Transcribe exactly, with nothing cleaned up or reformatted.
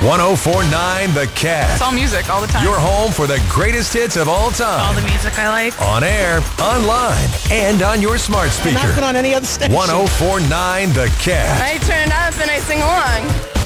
ten forty-nine The Cat. It's all music all the time. Your home for the greatest hits of all time. All the music I like. On air, online, and on your smart speaker. Not on any other station. ten forty-nine The Cat. I turn it up and I sing along.